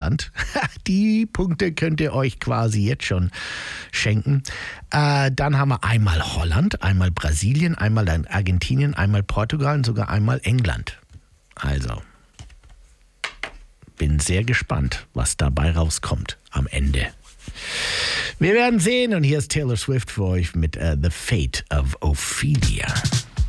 Neuseeland. Die Punkte könnt ihr euch quasi jetzt schon schenken. Dann haben wir einmal Holland, einmal Brasilien, einmal dann Argentinien, einmal Portugal und sogar einmal England. Also, bin sehr gespannt, was dabei rauskommt am Ende. Wir werden sehen und hier ist Taylor Swift für euch mit The Fate of Ophelia.